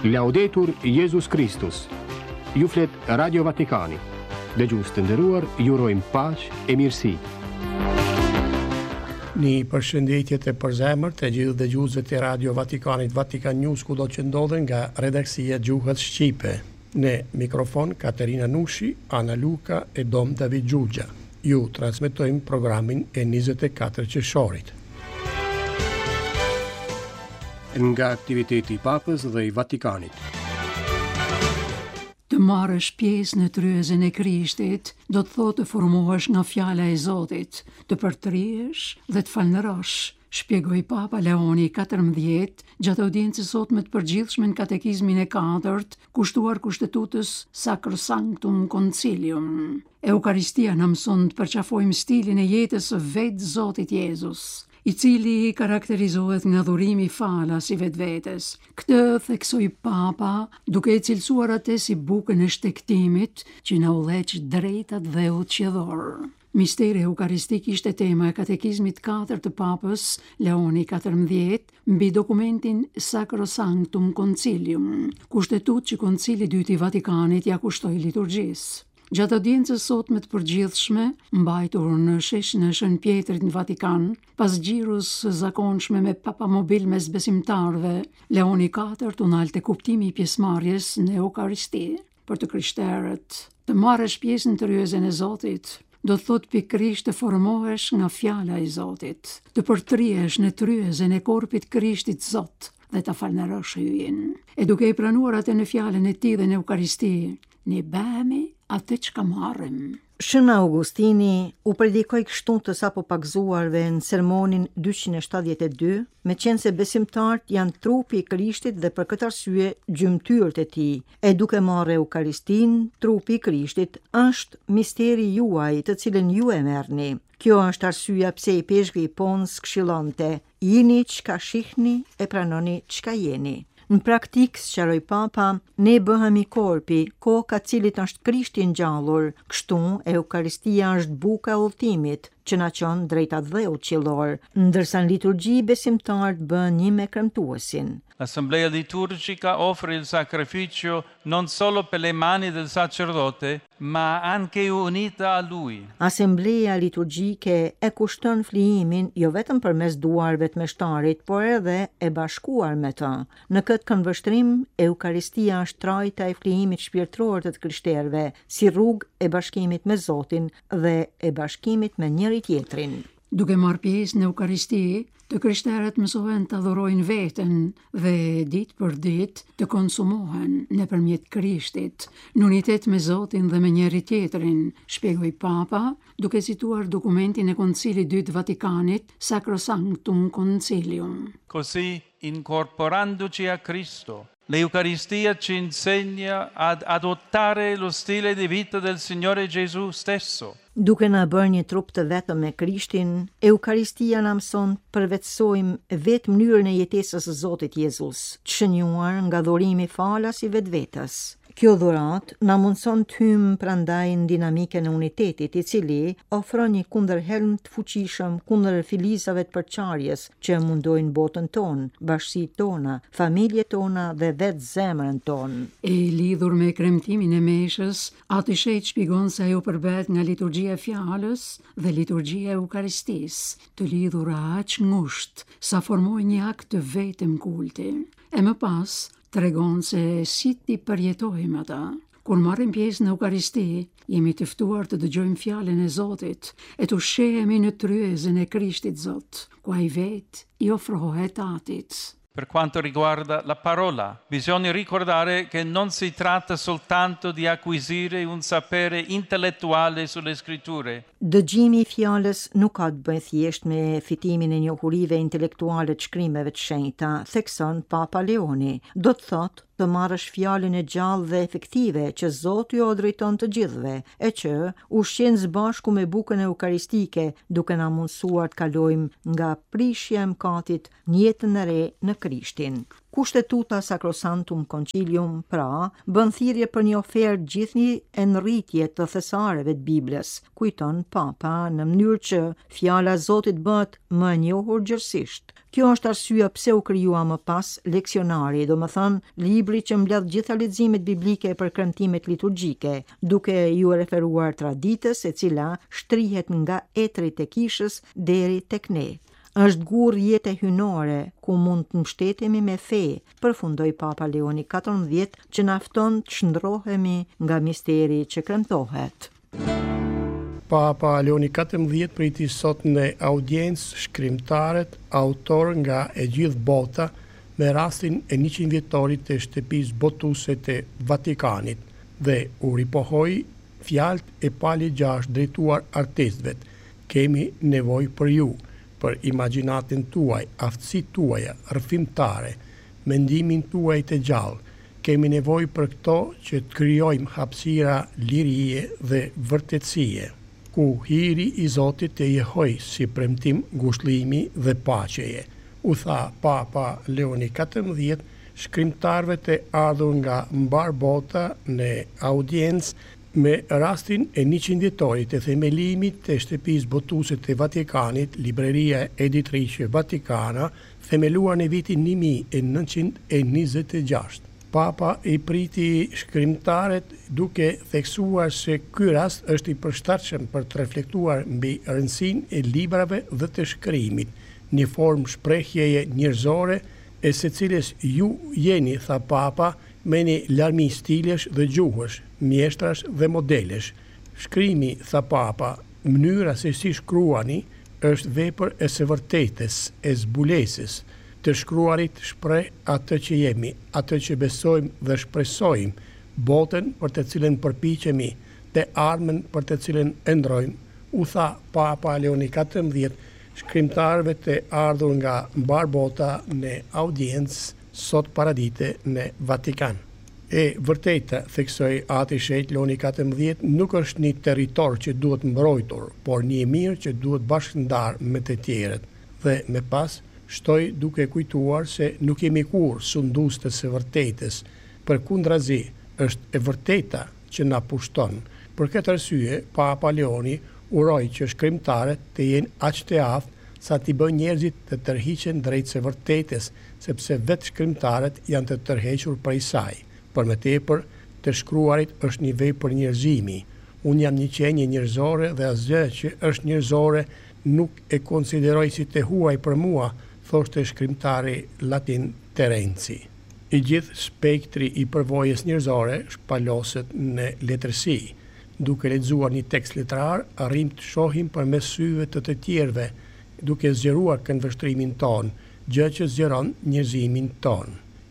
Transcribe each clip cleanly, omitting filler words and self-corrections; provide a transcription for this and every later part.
Laudetur Jesus Christus. Ju flet Radio Vatikani. Dëgjues të nderuar, ju urojmë paqe e mirësi. Një përshëndetje të përzemërt të gjithë dëgjuesve të Radio Vatikanit, Vatikan News, kudo që ndodhen nga redaksia Gjuhës Shqipe. Në mikrofon Katerina Nushi, Ana Luka e Dom David Gjugja. Ju transmetojmë programin e 24 qershorit. Nga aktiviteti i Papës dhe i Vatikanit. Të marrësh pjesë në tryezën e Krishtit, do të thotë të formohesh nga fjala e Zotit, të përtrihesh dhe të falënderosh, shpjegoi Papa Leoni XIV gjatë audiencës sotme të përgjithshme në katekizmin e 4, kushtuar kushtetutës Sacrosanctum Concilium. Eukaristia na mëson të përqafojmë stilin e jetës së vetë Zotit Jezus, i cili karakterizohet nga dhurimi falas i vetvetes. Këtë theksoi Papa, duke e cilësuar atë si bukën e shtektimit që na udhëheq drejtat dhe udhëqëdor. Misteri eukaristik ishte tema e katekizmit 4 të Papës Leoni XIV mbi dokumentin Sacrosanctum Concilium, kushtetutë që Koncili i dytë i Vatikanit ja kushtoi liturgjisë. Gjatë audiencës sotme të përgjithshme, mbajtur në sheshin e Shën Pjetrit në Vatikan, pas xhirus së zakonshme me papamobil mes besimtarëve, Leoni IV unalte kuptimi i pjesëmarrjes në Eukaristi. Për të krishterët, të marrësh pjesë në tryezën e Zotit, do të thotë pikërisht të formohesh nga fjala e Zotit, të përtrihesh në tryezën e korpit Krishtit Zot dhe ta falënderosh hyjin. E duke i pranuar atë në fjalën e Tij dhe në Eukaristi, ne bëhemi atë që ka marrim. Shën Augustini u predikoi kështu të sapo pakzuarve në sermonin 272, me qenë se besimtarët janë trupi i Krishtit dhe për këtë arsye gjymtyrët e tij. E duke marrë Eukaristin, trupi i Krishtit është misteri juaj, të cilën ju e merrni. Kjo është arsyeja pse i peshku i Pons këshillonte: jini çka shihni e pranoni çka jeni. Në praktikë, sqaroi Papa, ne bëhemi korpi, koka cilit është Krishti ngjallur, kështu Eukaristia është buka e udhëtimit që na çon drejt dhëut qiellor, ndërsa në liturgji besimtarët bëhen një me Kremtuesin. L'Assemblea liturgica offre il sacrificio non solo per le mani del sacerdote, ma anche unita a lui. Asemblea liturgjike e kushton flijimin jo vetëm përmes duarve të meshtarit, por edhe e bashkuar me të. Në këtë këndvështrim, Eukaristia është trajta e flijimit shpirtëror të krishterëve, si rrugë e bashkimit me Zotin dhe e bashkimit me njëri tjetrin. Duke marrë pjesë në Eukaristi, të krishterët mësohen të adhurojnë veten dhe ditë për ditë të konsumohen nëpërmjet Krishtit, në unitet me Zotin dhe me njëri tjetrin, shpjegoi Papa, duke cituar dokumentin e Koncilit dytë të Vatikanit, Sacrosanctum Concilium. Così, incorporandoci a Cristo, l'Eucaristia ci insegna ad adottare lo stile di vita del Signore Gesù stesso. Duke na bërë një trup të vetëm me Krishtin, Eukaristia na mëson përvetësojmë vetë mënyrën e jetesës së Zotit Jezus, të shënjuar nga dhurimi falas i vetvetes. Kjo dhurat na mundson të hymë prandaj në dinamikën e unitetit, i cili ofron një kundërhelm të fuqishëm kundër filizave të përçarjes që mundojnë botën tonë, bashkësitë tona, familjet tona dhe vetë zemrën tonë. E lidhur me kremtimin e meshës, aty shejt shpjegon se ajo përbëhet nga liturgjia e fjalës dhe liturgjia e Eukaristisë, të lidhura aq ngushtë sa formojnë një akt të vetëm kulti. E më pas tregon se si ti përjetojmë ata. Kur marrim pjesë në Eukaristi, jemi të ftuar të dëgjojmë fjalën e Zotit e të shehemi në tryezën e Krishtit Zot, ku ai vetë i ofrohet Atit. Per quanto riguarda la parola, bisogna ricordare che non si tratta soltanto di acquisire un sapere intellettuale sulle scritture. Dëgjimi i fjalës nuk ka të bëjë thjesht me fitimin e njohurive intelektuale të shkrimeve të shenjta, thekson Papa Leoni. Do të thotë të marrësh fjalën e gjallë dhe efektive që Zoti o drejton të gjithëve, e që ushqen së bashku me bukën eukaristike, duke na mundësuar të kalojmë nga prishja e mëkatit në jetën e re në Krishtin. Kushtetuta Sacrosanctum Concilium, pra, bën thirrje për një ofertë gjithnjë e nrritje të thesareve të Biblës, kujton Papa në mënyrë që fjala e Zotit bëhet më e njohur gjërësisht. Kjo është arsyeja pse u krijua më pas leksionari, domethënë libri që mbledh gjitha leximet biblike për kremtimet liturgjike, duke ju referuar traditës e cila shtrihet nga etrit e kishës deri tek ne. Është gur jete hynore ku mund të mbështetemi me fe, përfundoi Papa Leoni XIV, që na fton të shndrohemi nga misteri që kremtohet. Papa Leoni XIV priti sot në audiencë shkrimtarët, autor nga e gjithë bota, me rastin e 100 vjetorit të shtëpisë botuese të Vatikanit dhe u ripohoi fjalët e paligjashtë drejtuar artistëve. Kemi nevojë për ju, për imagjinatin tuaj, aftësitë tuaja rrëfimtare, mendimin tuaj të gjallë. Kemi nevojë për këto që të krijojmë hapësira lirie dhe vërtetësie, ku hiri i Zotit të jehoj si premtim ngushëllimi dhe paqeje, u tha Papa Leoni XIV shkrimtarëve të ardhur nga mbar bota në audiencë me rastin e 100 vjetorit të themelimit të shtëpisë botuese të Vatikanit, Libreria Editrice Vaticana, themeluar në vitin 1926. Papa i priti shkrimtarët duke theksuar se ky rast është i përshtatshëm për të reflektuar mbi rëndësinë e librave dhe të shkrimit, një formë shprehjeje njerëzore e secilës ju jeni, tha Papa, me një larmi stilesh dhe gjuhësh, mjeshtrash dhe modelesh. Shkrimi, tha Papa, mënyra se si shkruani, është vepër e së vërtetës, e zbulesës. Të shkruarit shpreh atë që jemi, atë që besojmë dhe shpresojmë, botën për të cilën përpiqemi, të armën për të cilën ndrojmë, u tha Papa Leoni XIV shkrimtarëve të ardhur nga mbar bota në audiencë sot paradite në Vatikan. E vërteta, theksoi Ati Shenjtë Leoni XIV, nuk është një territor që duhet mbrojtur, por një mirë që duhet bashkëndar me të tjerët. Dhe me pas, shtoi duke kujtuar se nuk jemi kur sundus të së vërtetës, përkundrazi është e vërteta që na pushton. Për këtë arsye, Papa Leoni uroi që shkrimtarët të jenë aq të aftë sa t'i bën njerëzit të tërhiqen drejt së vërtetës, sepse vetë shkrimtarët janë të tërhequr prej saj. Për më tepër, të shkruarit është një vepër njerëzimi. Unë jam një qenie njerëzore dhe asgjë që është njerëzore nuk e konsideroj si të huaj për mua, thoshte shkrimtari latin Terenci. I gjithë spektri i përvojës njerëzore shpaloset në letërsi. Duke lexuar një tekst letrar, arrim të shohim përmes syve të tjerëve, duke zgjeruar këndvështrimin ton, gjë që zgjeron njerëzimin ton.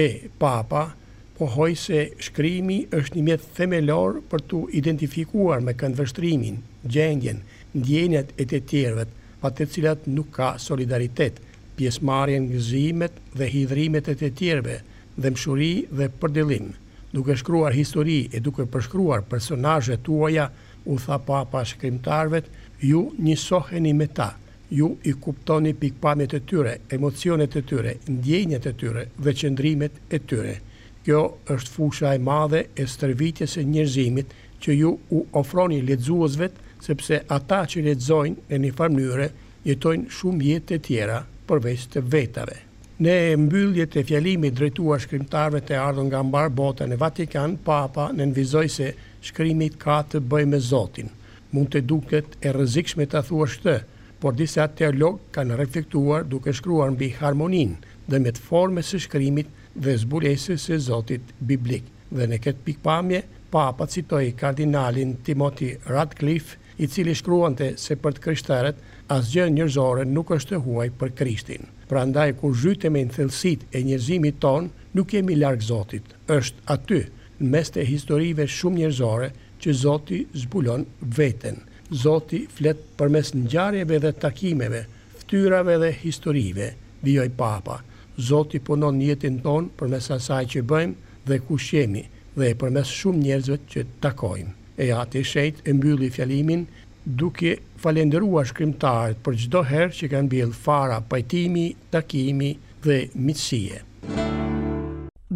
Papa pohoi se shkrimi është një mjet themelor për tu identifikuar me këndvështrimin, gjendjen, ndjenjat e të tjerëve, pa të cilat nuk ka solidaritet, pjesëmarrjen, gëzimet dhe hidhrimet e të tjerëve, dhe mshuri dhe përdillim. Duke shkruar histori e duke përshkruar personazhet tuaja, u tha Papa shkrimtarëve, ju njësoheni me ta. Ju i kuptoni pikpamjet e tyre, emocionet e tyre, ndjenjat e tyre dhe qëndrimet e tyre. Kjo është fusha e madhe e stërvitjes së njerëzimit që ju u ofroni lexuesve, sepse ata që lexojnë në një farë mënyre jetojnë shumë jetë të tjera përveç të vetave. Në mbyllje të fjalimit drejtuar shkrimtarëve të ardhur nga mbar bota në Vatikan, Papa nënvizoi se shkrimi ka të bëjë me Zotin. Mund të duket e rrezikshme ta thuash këtë, por disa teolog kanë reflektuar duke shkruar mbi harmoninë dhe me të formës së shkrimit dhe zbulesës së Zotit biblik. Dhe në këtë pikpamje, Papa citoi kardinalin Timothy Radcliffe, i cili shkruante se për të krishterët asgjë njerëzore nuk është e huaj për Krishtin. Prandaj kur zhytemi në thellësitë e njerëzimit ton, nuk jemi larg Zotit. Është aty, në mes të historive shumë njerëzore, që Zoti zbulon veten. Zoti flet përmes ngjarjeve dhe takimeve, ftyrave dhe historive, vijoi Papa. Zoti punon jetën tonë përmes asaj që bëjmë dhe kush jemi, dhe përmes shumë njerëzve që takojmë. Ati Shenjtë e mbylli fjalimin duke falendëruar shkrimtarët për çdo herë që kanë mbjellë fara pajtimi, takimi dhe miqësie.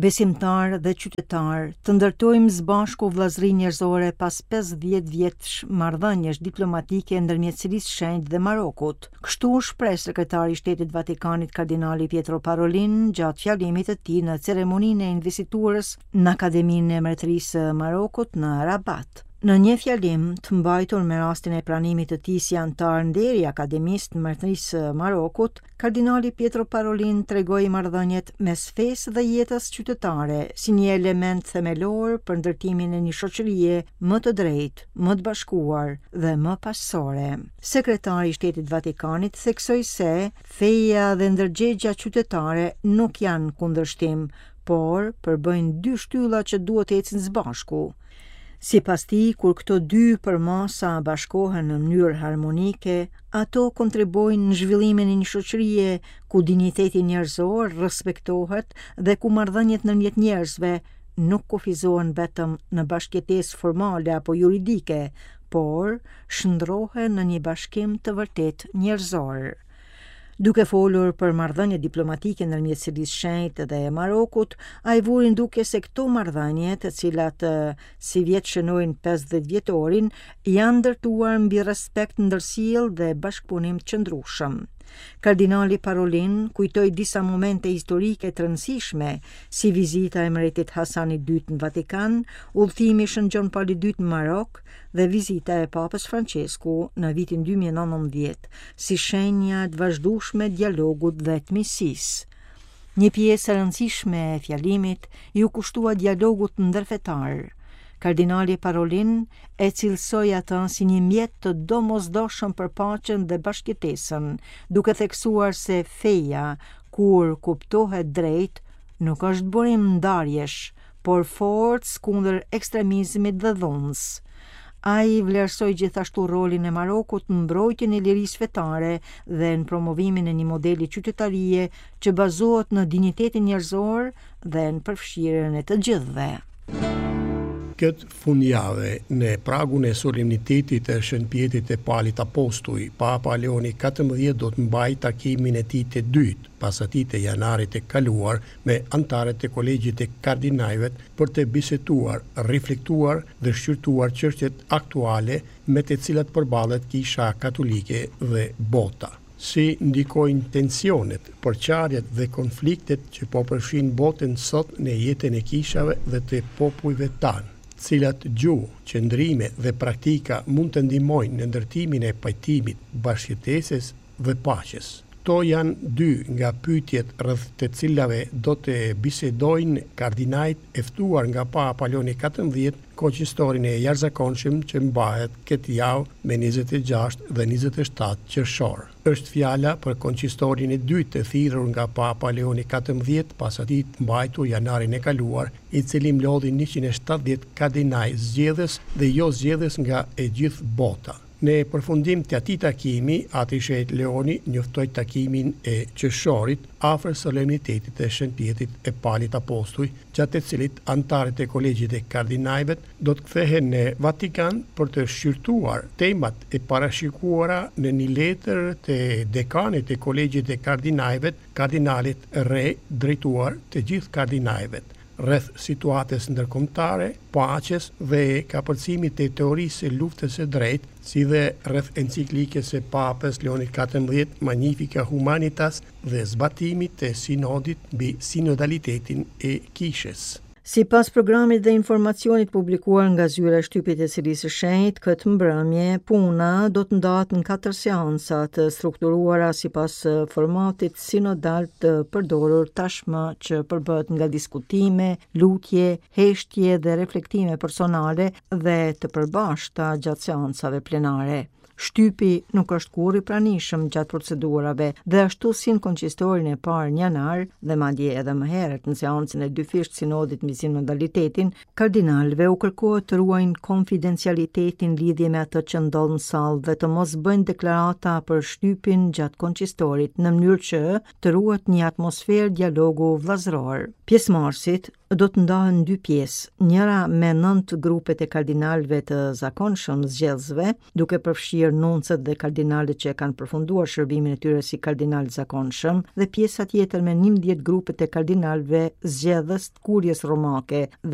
besimtar dhe qytetar, të ndërtojmë së bashku vllazëri njerëzore pas 50 vjetësh marrëdhëniesh diplomatike ndërmjet Sërisë Shenjtë dhe Marokut. Kështu shpreh sekretari i Shtetit Vatikanit kardinali Pietro Parolin gjatë fjalimit të tij në ceremoninë e investiturës në Akademinë e Mbretërisë së Marokut në Rabat. Në një fjalim të mbajtur me rastin e pranimit të tij si antar nderi i Akademisë të Mbretërisë së Marokut, kardinali Pietro Parolin tregoi marrëdhëniet mes fesë dhe jetës qytetare si një element themelor për ndërtimin e një shoqërie më të drejtë, më të bashkuar dhe më paqësore. Sekretari i Shtetit Vatikanit theksoi se feja dhe ndërgjegja qytetare nuk janë kundërshtim, por përbëjnë dy shtylla që duhet të ecin së bashku. Sipas tij, kur këto dy përmasa bashkohen në mënyrë harmonike, ato kontribojnë në zhvillimin e një shoqërie ku dinjiteti njerëzor respektohet dhe ku marrëdhëniet ndërmjet njerëzve nuk kufizohen vetëm në bashkëjetesë formale apo juridike, por shndrohen në një bashkim të vërtet njerëzor. Duke folur për marrëdhënie diplomatike ndërmjet Sërisë Shenjtë dhe Marokut, ai vuri në duke se këto marrëdhënie, të cilat si vjet shënojnë 50 vjetorin, janë ndërtuar mbi respekt, ndërsjellje dhe bashkëpunim të qëndrueshëm. Kardinali Parolin kujtoi disa momente historike të rëndësishme, si vizita e mbretit Hasan II në Vatikan, udhëtimi i Shën Gjon Paul II në Marok dhe vizita e Papës Francesku në vitin 2019, si shenja të vazhdueshme dialogut dhe të miqësisë. Një pjesë e rëndësishme e fjalimit ju kushtua dialogut ndërfetar. Kardinali Parolin e cilësoi atë si një mjet të domosdoshëm për paqen dhe bashkëjetesën, duke theksuar se feja, kur kuptohet drejt, nuk është burim ndarjesh, por forcë kundër ekstremizmit dhe dhunës. Ai vlerësoi gjithashtu rolin e Marokut në mbrojtjen e lirisë fetare dhe në promovimin e një modeli qytetarie që bazohet në dinjitetin njerëzor dhe në përfshirjen e të gjithëve. Këtë fundjavë, në pragun e solemnitetit të shënpjetit e Palit Apostuj, Papa Leoni XIV do të mbajë takimin e tij të dytë, pas atij të janarit të kaluar, me antarët e kolegjit të kardinalëve për të biseduar, reflektuar dhe shqyrtuar çështjet aktuale me të cilat përballet Kisha Katolike dhe bota. Si ndikojnë tensionet, përçarjet dhe konfliktet që po përfshin botën sot në jetën e kishave dhe të popujve tanë, cilat gjuhë, qëndrime dhe praktika mund të ndihmojnë në ndërtimin e pajtimit, bashkëjetesës dhe paqes. Kto janë dy nga pyetjet rreth të cilave do të bisedojnë kardinajt e ftuar nga Papa Leoni XIV, konsistorin e jashtëzakonshëm që mbahet këtë javë me 26 dhe 27 qershor. Është fjala për konsistorin e dytë të thirrur nga Papa Leoni XIV pas atij të mbajtur janarin e kaluar, i cili mlodhi 170 kardinaj zgjedhës dhe jo zgjedhës nga e gjithë bota. Në përfundim të atij takimi, Atishet Leoni njoftoi takimin e qershorit afër solemnitetit të shënpjetit e Palit Apostuj, gjatë të cilit antarët e kolegjit e kardinalëve do të kthehen në Vatikan për të shqyrtuar temat e parashikuara në një letër të dekanit të kolegjit e kardinalëve, kardinalit Re, drejtuar të gjithë kardinalëve, rreth situatës ndërkombëtare, paqes dhe kapërcimit të teorisë së luftës së drejtë, si dhe rreth enciklikës së Papës Leoni XIV Magnificat Humanitas dhe zbatimit të sinodit mbi sinodalitetin e kishës. Sipas programit dhe informacionit publikuar nga zyra e shtypit e Sërisë së Shenjtë, këtë mbrëmje puna do të ndahet në 4 seansa të strukturuara sipas formatit sinodal të përdorur tashmë, që përbëhet nga diskutime, lutje, heshtje dhe reflektime personale dhe të përbashkëta gjatë seansave plenare. Shtypi nuk është kurrë i pranishëm gjatë procedurave dhe ashtu si në konsistorin e parë në janar dhe madje edhe më herët në seancën e dyfisht sinodit mbi sinodalitetin, kardinalëve u kërkohet të ruajnë konfidencialitetin lidhje me atë që ndodh në sallë dhe të mos bëjnë deklarata për shtypin gjatë konsistorit, në mënyrë që të ruhet një atmosferë dialogu vllazëror. Pjesëmarrësit do të ndahen në 2 pjesë, njëra me 9 grupet e kardinalëve të zakonshëm zgjedhësve, duke përfshirë nuncët dhe kardinalët që kanë përfunduar shërbimin e tyre si kardinal zakonshëm, dhe pjesa tjetër me 11 grupet e kardinalëve zgjedhës të Kurjes Romake